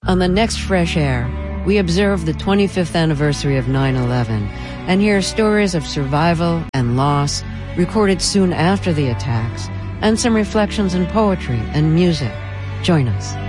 On the next Fresh Air, we observe the 25th anniversary of 9/11 and hear stories of survival and loss recorded soon after the attacks, and some reflections in poetry and music. Join us.